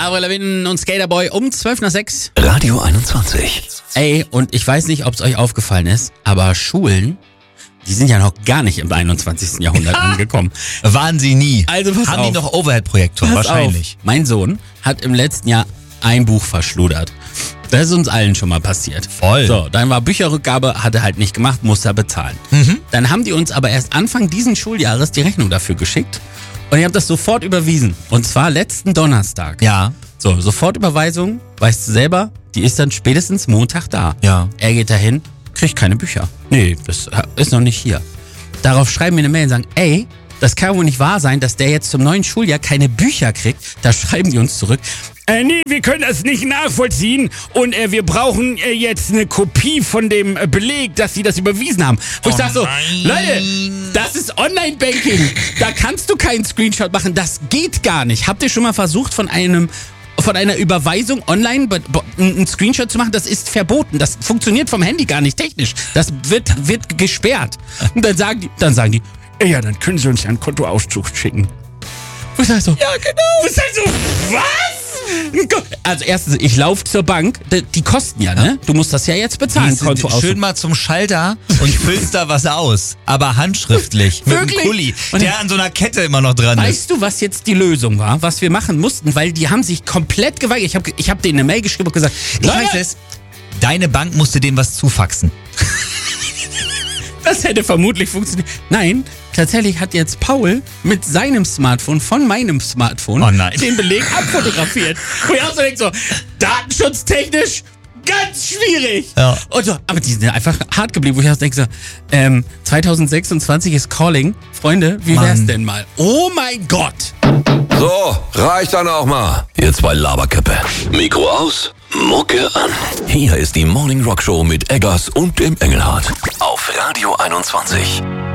Avril Lavigne und Skaterboy um 12:06. Radio 21. Ey, und ich weiß nicht, ob es euch aufgefallen ist, aber Schulen, die sind ja noch gar nicht im 21. Jahrhundert angekommen. Waren sie nie. Also pass Haben auf. die noch Overhead-Projektor? Pass Wahrscheinlich. auf. Mein Sohn hat im letzten Jahr ein Buch verschludert. Das ist uns allen schon mal passiert. Voll. So, dann war Bücherrückgabe, hat er halt nicht gemacht, musste er bezahlen. Dann haben die uns aber erst Anfang diesen Schuljahres die Rechnung dafür geschickt. Und ich habe das sofort überwiesen. Und zwar letzten Donnerstag. Ja. So, Sofortüberweisung, weißt du selber, die ist dann spätestens Montag da. Ja. Er geht dahin, kriegt keine Bücher. Nee, das ist noch nicht hier. Darauf schreiben wir eine Mail und sagen, ey, das kann wohl nicht wahr sein, dass der jetzt zum neuen Schuljahr keine Bücher kriegt. Da schreiben die uns zurück. Nee, wir können das nicht nachvollziehen und wir brauchen jetzt eine Kopie von dem Beleg, dass sie das überwiesen haben. Wo ich sag so, Leute, das ist Online-Banking. Da kannst du keinen Screenshot machen. Das geht gar nicht. Habt ihr schon mal versucht, von einer Überweisung online einen Screenshot zu machen? Das ist verboten. Das funktioniert vom Handy gar nicht technisch. Das wird gesperrt. Und dann sagen die, ja, dann können sie uns ja einen Kontoauszug schicken. Wo ich sag so, ja, genau. Wo ich sag so, was? Also erstens, ich laufe zur Bank, die kosten ja, ne? Du musst das ja jetzt bezahlen. Schön mal zum Schalter und füllst da was aus. Aber handschriftlich. Mit einem Wirklich? Kuli, Und der an so einer Kette immer noch dran ist. Weißt du, was jetzt die Lösung war, was wir machen mussten? Weil die haben sich komplett geweigert. Ich hab denen eine Mail geschrieben und gesagt, Ich weiß es. Deine Bank musste dem was zufaxen. das hätte vermutlich funktioniert. Nein, tatsächlich hat jetzt Paul mit seinem Smartphone von meinem Smartphone den Beleg abfotografiert. Wo ich auch so denke, so, datenschutztechnisch ganz schwierig. Ja. Und so, aber die sind einfach hart geblieben, wo ich auch denke, so, 2026 ist Calling. Freunde, wie wär's Mann. denn mal? Oh mein Gott! So, reicht dann auch mal. Ihr zwei Laberköppe. Mikro aus, Mucke an. Hier ist die Morning Rock Show mit Eggers und dem Engelhardt. Auf Radio 21.